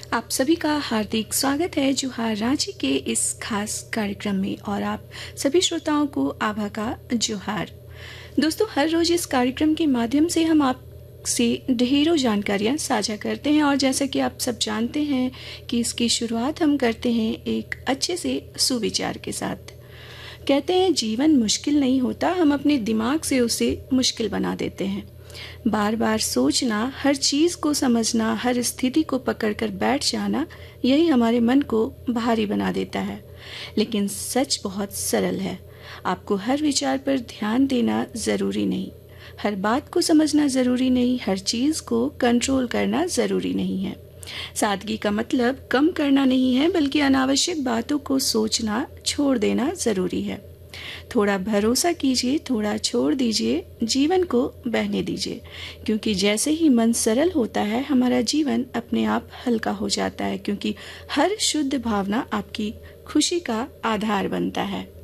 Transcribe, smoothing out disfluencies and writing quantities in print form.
आप सभी का हार्दिक स्वागत है जुहार रांची के इस खास कार्यक्रम में और आप सभी श्रोताओं को आभा का जुहार। दोस्तों, हर रोज इस कार्यक्रम के माध्यम से हम आपसे ढेरों जानकारियां साझा करते हैं और जैसा कि आप सब जानते हैं कि इसकी शुरुआत हम करते हैं एक अच्छे से सुविचार के साथ। कहते हैं जीवन मुश्किल नहीं होता, हम अपने दिमाग से उसे मुश्किल बना देते हैं। बार बार सोचना, हर चीज को समझना, हर स्थिति को पकड़कर बैठ जाना, यही हमारे मन को भारी बना देता है। लेकिन सच बहुत सरल है। आपको हर विचार पर ध्यान देना जरूरी नहीं, हर बात को समझना जरूरी नहीं, हर चीज को कंट्रोल करना जरूरी नहीं है। सादगी का मतलब कम करना नहीं है, बल्कि अनावश्यक बातों को सोचना छोड़ देना जरूरी है। थोड़ा भरोसा कीजिए, थोड़ा छोड़ दीजिए, जीवन को बहने दीजिए, क्योंकि जैसे ही मन सरल होता है हमारा जीवन अपने आप हल्का हो जाता है, क्योंकि हर शुद्ध भावना आपकी खुशी का आधार बनता है।